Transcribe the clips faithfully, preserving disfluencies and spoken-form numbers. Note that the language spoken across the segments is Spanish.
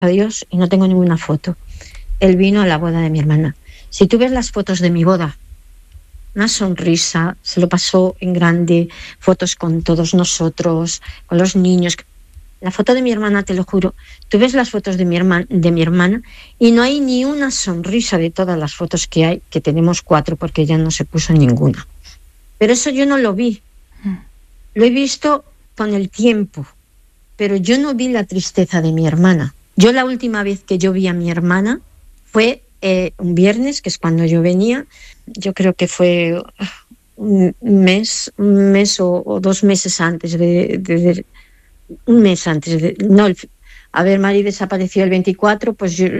a Dios, y no tengo ninguna foto. Él vino a la boda de mi hermana. Si tú ves las fotos de mi boda, una sonrisa, se lo pasó en grande, fotos con todos nosotros, con los niños. La foto de mi hermana, te lo juro, tú ves las fotos de mi hermana, de mi hermana y no hay ni una sonrisa de todas las fotos que hay, que tenemos cuatro porque ella no se puso ninguna. Pero eso yo no lo vi. Lo he visto con el tiempo, pero yo no vi la tristeza de mi hermana. Yo la última vez que yo vi a mi hermana fue eh, un viernes, que es cuando yo venía. Yo creo que fue un mes, un mes o, o dos meses antes de, de, de un mes antes de, no, el, a ver, Mari desapareció el veinticuatro, pues yo,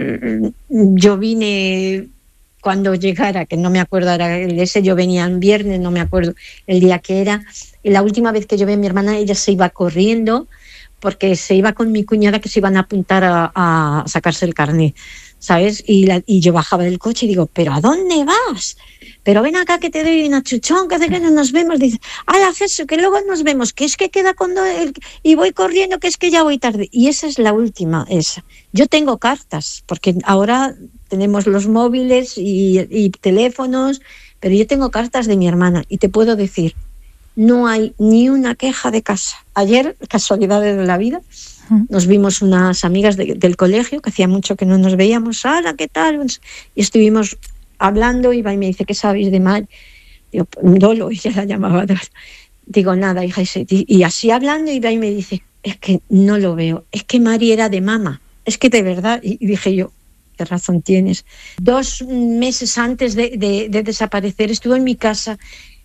yo vine cuando llegara, que no me acuerdo ahora el ese, yo venía un viernes, no me acuerdo el día que era, y la última vez que yo vi a mi hermana, ella se iba corriendo, porque se iba con mi cuñada que se iban a apuntar a, a sacarse el carnet, ¿sabes? Y, la, y yo bajaba del coche y digo, ¿pero a dónde vas? Pero ven acá que te doy una chuchón, que hace que no nos vemos. Dice, ¡ay, Jesús, que luego nos vemos! Que es que queda cuando... El... Y voy corriendo, que es que ya voy tarde. Y esa es la última, esa. Yo tengo cartas, porque ahora tenemos los móviles y, y teléfonos, pero yo tengo cartas de mi hermana y te puedo decir, no hay ni una queja de casa. Ayer, casualidades de la vida, nos vimos unas amigas de, del colegio, que hacía mucho que no nos veíamos. ¡Hala, qué tal! Y estuvimos hablando, y va y me dice, ¿qué sabéis de Mari? Digo, Dolo, ella la llamaba. Digo, nada, hija. Y así hablando, y va y me dice, es que no lo veo, es que Mari era de mama, es que de verdad. Y dije yo, qué razón tienes. Dos meses antes de, de, de desaparecer estuvo en mi casa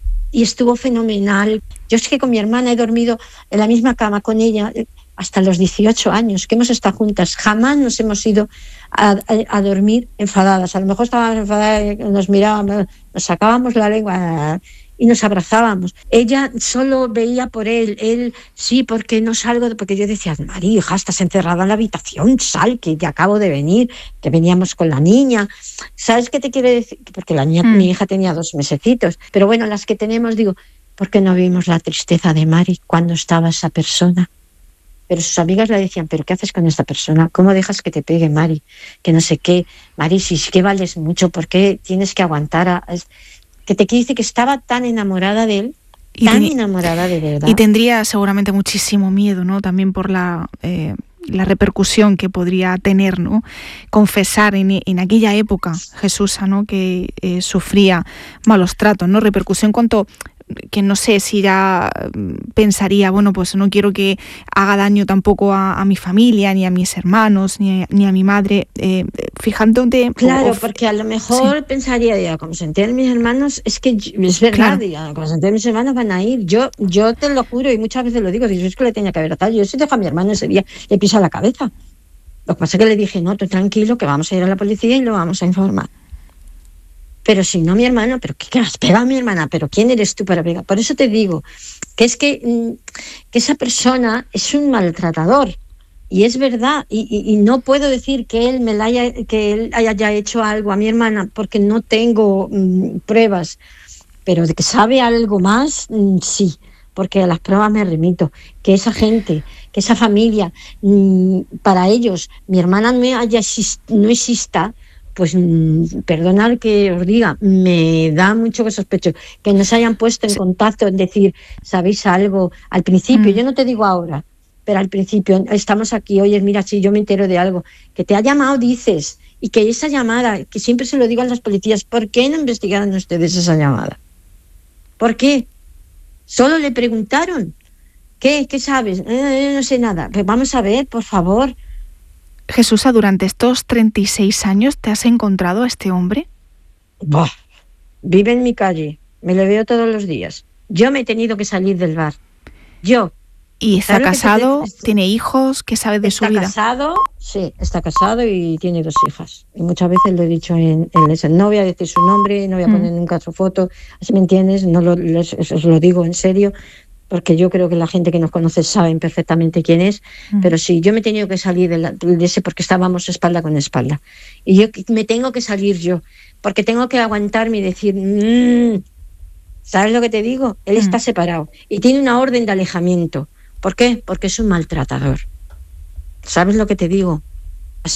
y estuvo fenomenal. Yo es que con mi hermana he dormido en la misma cama con ella hasta los dieciocho años, que hemos estado juntas. Jamás nos hemos ido a, a, a dormir enfadadas. A lo mejor estábamos enfadadas, nos mirábamos, nos sacábamos la lengua y nos abrazábamos. Ella solo veía por él, él sí, porque no salgo, porque yo decía, María, hija, estás encerrada en la habitación, sal, que ya acabo de venir, que veníamos con la niña. ¿Sabes qué te quiero decir? Porque la niña, mm. mi hija tenía dos mesecitos, pero bueno, las que tenemos, digo, ¿por qué no vimos la tristeza de Mari cuando estaba esa persona? Pero sus amigas le decían, ¿pero qué haces con esta persona? ¿Cómo dejas que te pegue, Mari? Que no sé qué. Mari, si es que vales mucho, ¿por qué tienes que aguantar? A... Que te dice que estaba tan enamorada de él, y tan ten... enamorada de verdad. Y tendría seguramente muchísimo miedo, ¿no? También por la... Eh... la repercusión que podría tener, ¿no? Confesar en, en aquella época, Jesús, ¿no? Que eh, sufría malos tratos, ¿no? Repercusión cuanto que no sé si ya pensaría, bueno, pues no quiero que haga daño tampoco a, a mi familia, ni a mis hermanos, ni a, ni a mi madre, eh, fijándote... Claro, o, porque a lo mejor sí. pensaría, ya, como se enteren mis hermanos, es que es verdad, claro. ya, como se enteren mis hermanos van a ir. Yo yo te lo juro, y muchas veces lo digo, digo, es que le tenía que haber atado. Yo si dejo a mi hermano ese día, le piso la cabeza. Lo que pasa es que le dije, no, tú tranquilo, que vamos a ir a la policía y lo vamos a informar. Pero si no mi hermano, ¿pero qué, qué has pegado a mi hermana? ¿Pero quién eres tú para pegar? Por eso te digo que es que, que esa persona es un maltratador. Y es verdad, y, y, y no puedo decir que él me la haya, que él haya hecho algo a mi hermana porque no tengo mmm, pruebas, pero de que sabe algo más, mmm, sí, porque a las pruebas me remito. Que esa gente, que esa familia, mmm, para ellos, mi hermana no, haya exist, no exista, pues mmm, perdonad que os diga, me da mucho que sospecho que nos hayan puesto en contacto, en decir, ¿sabéis algo? Al principio, mm. yo no te digo ahora, pero al principio, estamos aquí, oye, mira, si yo me entero de algo, que te ha llamado, dices, y que esa llamada, que siempre se lo digo a las policías, ¿por qué no investigaron ustedes esa llamada? ¿Por qué? Solo le preguntaron, ¿qué? ¿Qué sabes? Eh, no sé nada. Pues vamos a ver, por favor. Jesús, durante estos treinta y seis años, ¿te has encontrado a este hombre? Bah, vive en mi calle, me lo veo todos los días. Yo me he tenido que salir del bar. Yo. ¿Y está casado? Te... ¿Tiene hijos? ¿Qué sabe de está su vida? Está casado, sí, está casado y tiene dos hijas. Y muchas veces lo he dicho en, en ese, no voy a decir su nombre, no voy a poner mm. nunca su foto, así me entiendes, no lo, les, os lo digo en serio, porque yo creo que la gente que nos conoce saben perfectamente quién es, mm. pero sí, yo me he tenido que salir de, la, de ese porque estábamos espalda con espalda. Y yo me tengo que salir yo, porque tengo que aguantarme y decir... Mmm, ¿sabes lo que te digo? Él mm. está separado y tiene una orden de alejamiento. ¿Por qué? Porque es un maltratador. ¿Sabes lo que te digo?